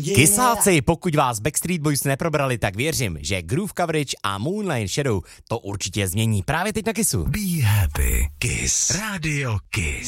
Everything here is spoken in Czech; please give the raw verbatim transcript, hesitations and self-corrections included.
Yeah. Kysáci, pokud vás Backstreet Boys neprobrali, tak věřím, že Groove Coverage a Moonlight Shadow to určitě změní právě teď na Kissu. Be happy. Kiss. Radio Kiss.